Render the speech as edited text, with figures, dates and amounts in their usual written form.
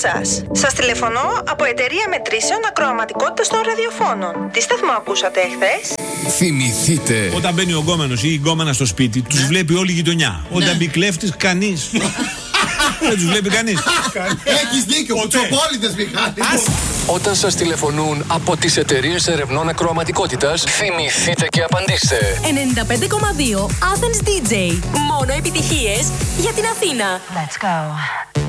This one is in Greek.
σας. Σας τηλεφωνώ από εταιρεία μετρήσεων ακροαματικότητας των ραδιοφώνων. Τι σταθμό ακούσατε εχθές? Θυμηθείτε. Όταν μπαίνει ο γκόμενος ή η γκόμενα στο σπίτι, τους βλέπει όλη η γειτονιά. Όταν μπει κλέφτης, κανείς. Δεν τους βλέπει κανείς. Έχεις δίκιο, κουτσοπόλητες Μιχάλη. Όταν σας τηλεφωνούν από τις εταιρείες ερευνών ακροαματικότητας, θυμηθείτε και απαντήστε. 95,2 Athens DJ. Μόνο επιτυχίες για την Αθήνα. Let's go.